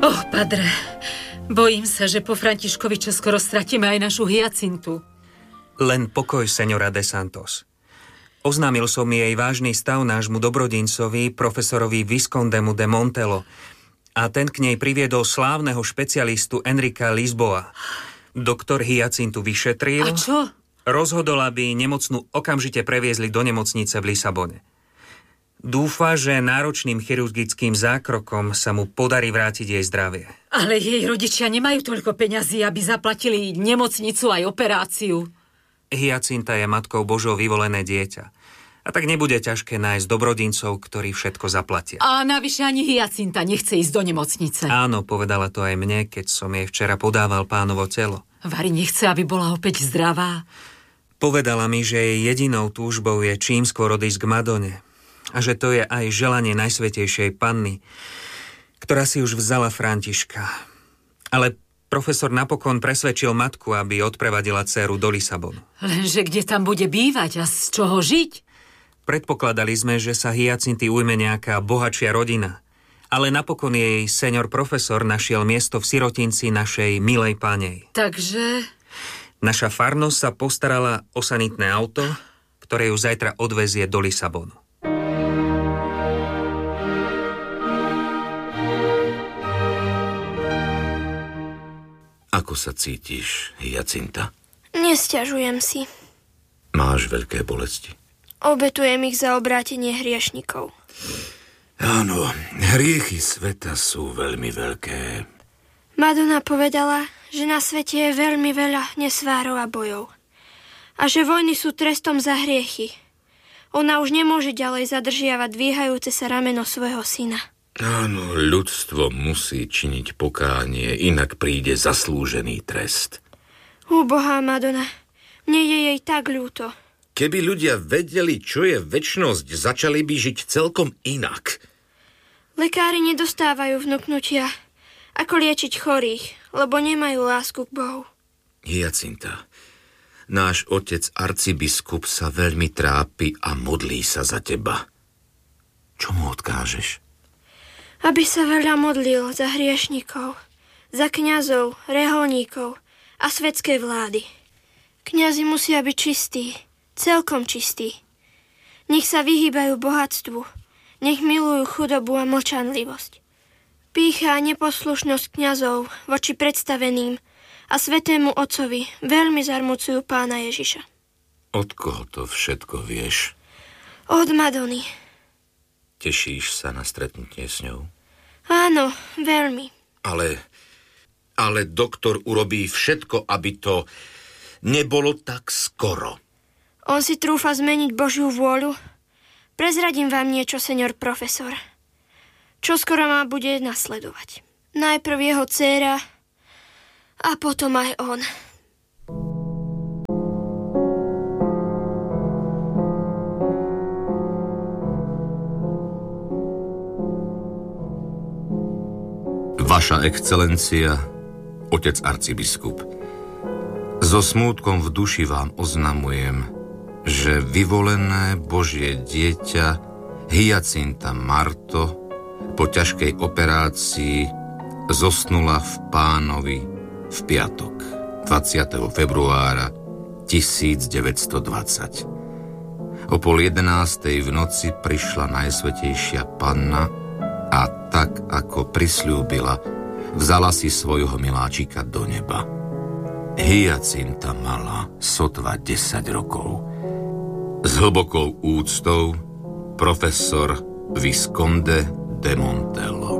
Padre, bojím sa, že po Františkovi čoskoro stratíme aj našu Hyacintu. Len pokoj, señora de Santos. Oznámil som jej vážny stav nášmu dobrodincovi, profesorovi Viscondemu de Montelo, a ten k nej priviedol slávneho špecialistu Enrika Lisboa. Doktor Hyacintu vyšetril. A čo? Rozhodol, aby nemocnú okamžite previezli do nemocnice v Lisabone. Dúfa, že náročným chirurgickým zákrokom sa mu podarí vrátiť jej zdravie. Ale jej rodičia nemajú toľko peňazí, aby zaplatili nemocnicu aj operáciu. Hyacinta je matkou Božou vyvolené dieťa. A tak nebude ťažké nájsť dobrodincov, ktorí všetko zaplatia. A navyše ani Hyacinta nechce ísť do nemocnice. Áno, povedala to aj mne, keď som jej včera podával Pánovo telo. Vary nechce, aby bola opäť zdravá. Povedala mi, že jej jedinou túžbou je čím skôr odísť k Madone. A že to je aj želanie Najsvätejšej Panny, ktorá si už vzala Františka. Ale profesor napokon presvedčil matku, aby odprevadila dcéru do Lisabonu. Lenže kde tam bude bývať a z čoho žiť? Predpokladali sme, že sa Hyacinty ujme nejaká bohatšia rodina. Ale napokon jej senior profesor našiel miesto v sirotinci našej milej pánej. Takže? Naša farnosť sa postarala o sanitné auto, ktoré ju zajtra odvezie do Lisabonu. Ako sa cítiš, Hyacinta? Nesťažujem si. Máš veľké bolesti? Obetujem ich za obrátenie hriešnikov. Áno, hriechy sveta sú veľmi veľké. Madonna povedala, že na svete je veľmi veľa nesvárov a bojov. A že vojny sú trestom za hriechy. Ona už nemôže ďalej zadržiavať dvíhajúce sa rameno svojho syna. Áno, ľudstvo musí činiť pokánie, inak príde zaslúžený trest. Úbohá Madonna, mne je jej tak ľúto. Keby ľudia vedeli, čo je večnosť, začali by žiť celkom inak. Lekári nedostávajú vnuknutia, ako liečiť chorých, lebo nemajú lásku k Bohu. Hyacinta, náš otec arcibiskup sa veľmi trápi a modlí sa za teba. Čo mu odkážeš? Aby sa veľa modlil za hriešnikov, za kňazov, reholníkov a svetskej vlády. Kňazi musia byť čistí, celkom čistí. Nech sa vyhýbajú bohatstvu, nech milujú chudobu a mlčanlivosť. Pýcha a neposlušnosť kňazov voči predstaveným a svätému Otcovi veľmi zarmucujú Pána Ježiša. Od koho to všetko vieš? Od Madony. Tešíš sa na stretnutie s ňou? Áno, veľmi. Ale doktor urobí všetko, aby to nebolo tak skoro. On si trúfa zmeniť Božiu vôľu? Prezradím vám niečo, senior profesor. Čo skoro ma bude nasledovať. Najprv jeho dcéra a potom aj on. Vaša excelencia, otec arcibiskup, so smútkom v duši vám oznamujem, že vyvolené Božie dieťa Hyacinta Marto po ťažkej operácii zosnula v Pánovi v piatok 20. februára 1920. O 10:30 v noci prišla Najsvätejšia Panna a tak, ako prisľúbila, vzala si svojho miláčika do neba. Hyacinta mala sotva 10 rokov. S hlbokou úctou profesor Visconde de Montelo.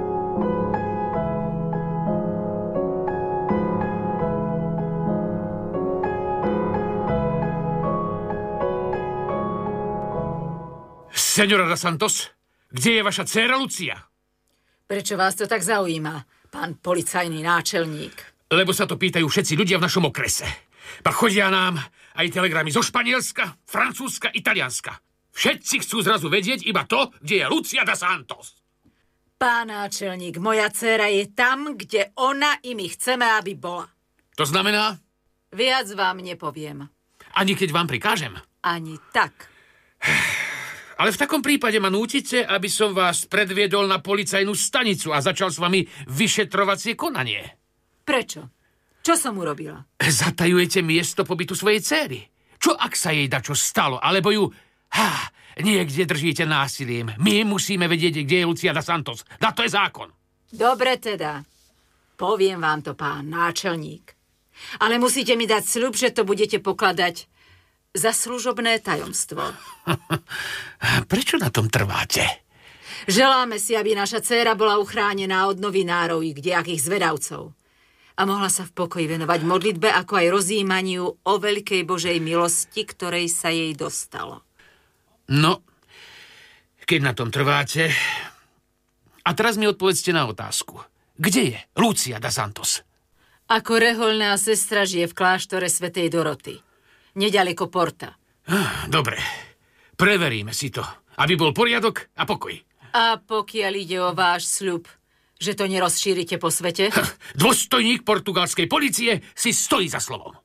Señora de Santos, kde je vaša dcéra Lucia? Prečo vás to tak zaujíma, pán policajný náčelník? Lebo sa to pýtajú všetci ľudia v našom okrese. Pa chodia nám aj telegramy zo Španielska, Francúzska, Italianska. Všetci chcú zrazu vedieť iba to, kde je Lucia de Santos. Pán náčelník, moja dcéra je tam, kde ona i my chceme, aby bola. To znamená? Viac vám nepoviem. Ani keď vám prikážem? Ani tak. Ale v takom prípade ma nútite, aby som vás predviedol na policajnú stanicu a začal s vami vyšetrovacie konanie. Prečo? Čo som urobila? Zatajujete miesto pobytu svojej céry. Čo ak sa jej dačo stalo, alebo ju niekde držíte násilím? My musíme vedieť, kde je Lucia da Santos. Na to je zákon. Dobre teda. Poviem vám to, pán náčelník. Ale musíte mi dať sľub, že to budete pokladať za služobné tajomstvo. Prečo na tom trváte? Želáme si, aby naša dcéra bola uchránená od novinárov i kdejakých zvedavcov a mohla sa v pokoji venovať modlitbe, ako aj rozjímaniu o veľkej Božej milosti, ktorej sa jej dostalo. No, keď na tom trváte... A teraz mi odpovedzte na otázku. Kde je Lucia da Santos? Ako rehoľná sestra žije v kláštore svätej Doroty. Neďaleko Porta. Dobre, preveríme si to, aby bol poriadok a pokoj. A pokiaľ ide o váš sľub, že to nerozšírite po svete? Dôstojník portugalskej polície si stojí za slovom.